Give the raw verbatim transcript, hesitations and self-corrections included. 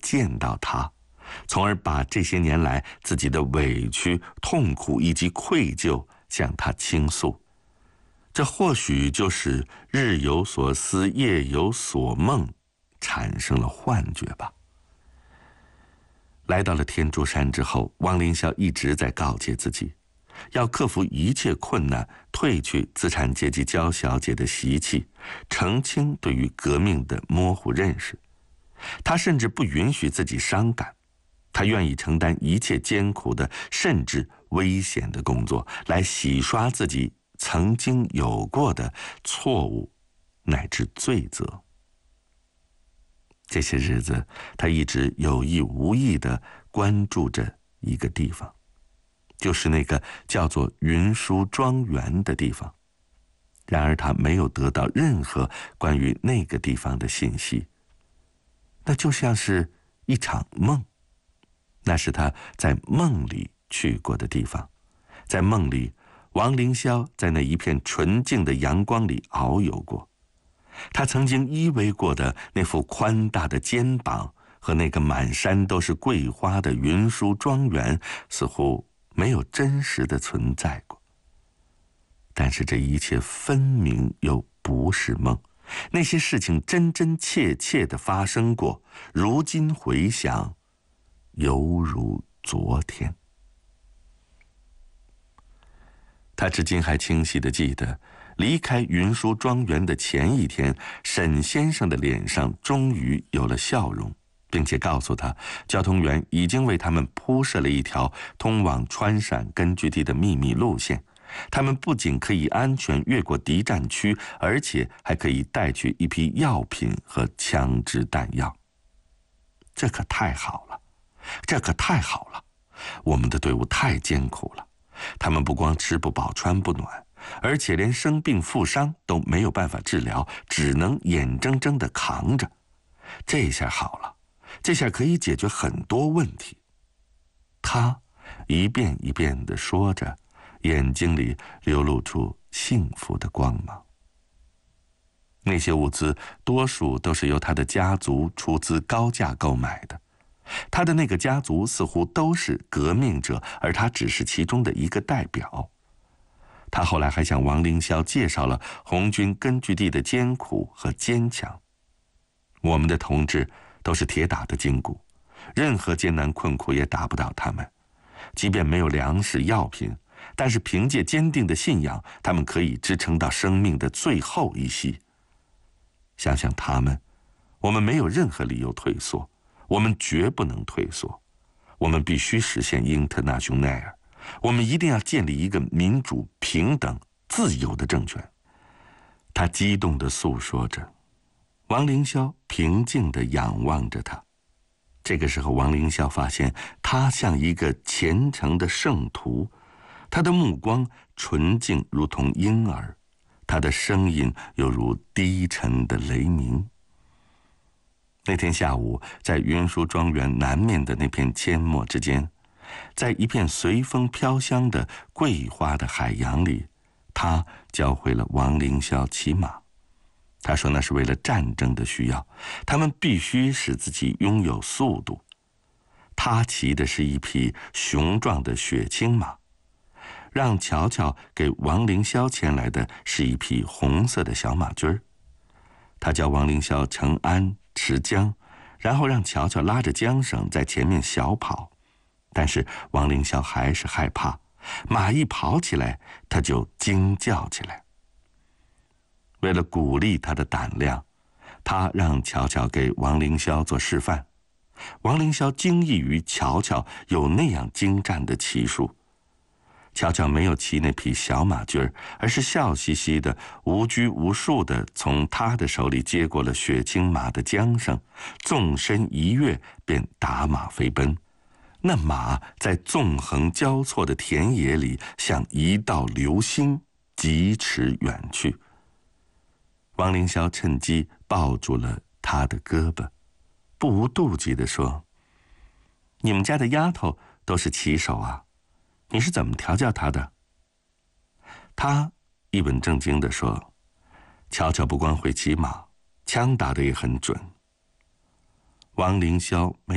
见到他，从而把这些年来自己的委屈、痛苦以及愧疚向他倾诉。这或许就是日有所思，夜有所梦，产生了幻觉吧。来到了天竺山之后，王凌霄一直在告诫自己，要克服一切困难，褪去资产阶级娇小姐的习气，澄清对于革命的模糊认识。他甚至不允许自己伤感，他愿意承担一切艰苦的甚至危险的工作，来洗刷自己曾经有过的错误乃至罪责。这些日子，他一直有意无意地关注着一个地方，就是那个叫做云舒庄园的地方。然而他没有得到任何关于那个地方的信息，那就像是一场梦。那是他在梦里去过的地方，在梦里，王凌霄在那一片纯净的阳光里遨游过。他曾经依偎过的那副宽大的肩膀和那个满山都是桂花的云舒庄园，似乎没有真实的存在过。但是这一切分明又不是梦，那些事情真真切切地发生过，如今回想，犹如昨天。他至今还清晰地记得，离开云舒庄园的前一天，沈先生的脸上终于有了笑容，并且告诉他，交通员已经为他们铺设了一条通往川陕根据地的秘密路线。他们不仅可以安全越过敌占区，而且还可以带去一批药品和枪支弹药。这可太好了，这可太好了！我们的队伍太艰苦了，他们不光吃不饱穿不暖，而且连生病负伤都没有办法治疗，只能眼睁睁地扛着。这下好了，这下可以解决很多问题。他一遍一遍地说着，眼睛里流露出幸福的光芒。那些物资多数都是由他的家族出资高价购买的，他的那个家族似乎都是革命者，而他只是其中的一个代表。他后来还向王凌霄介绍了红军根据地的艰苦和坚强。我们的同志都是铁打的筋骨，任何艰难困苦也打不倒他们。即便没有粮食药品，但是凭借坚定的信仰，他们可以支撑到生命的最后一息。想想他们，我们没有任何理由退缩，我们绝不能退缩。我们必须实现英特纳雄奈尔，我们一定要建立一个民主、平等、自由的政权。他激动地诉说着，王凌霄平静地仰望着他。这个时候，王凌霄发现他像一个虔诚的圣徒，他的目光纯净如同婴儿，他的声音犹如低沉的雷鸣。那天下午，在云舒庄园南面的那片阡陌之间，在一片随风飘香的桂花的海洋里，他教会了王凌霄骑马。他说那是为了战争的需要，他们必须使自己拥有速度。他骑的是一匹雄壮的雪青马，让乔乔给王凌霄牵来的是一匹红色的小马驹儿。他叫王凌霄乘鞍持缰，然后让乔乔拉着缰绳在前面小跑。但是王凌霄还是害怕，马一跑起来，他就惊叫起来。为了鼓励他的胆量，他让乔乔给王凌霄做示范。王凌霄惊异于乔乔有那样精湛的骑术。乔乔没有骑那匹小马驹儿，而是笑嘻嘻的、无拘无束的从他的手里接过了雪青马的缰绳，纵身一跃，便打马飞奔。那马在纵横交错的田野里，像一道流星，疾驰远去。王凌霄趁机抱住了他的胳膊，不无妒忌地说：“你们家的丫头都是骑手啊，你是怎么调教她的？”他一本正经地说：“乔乔不光会骑马，枪打得也很准。”王凌霄没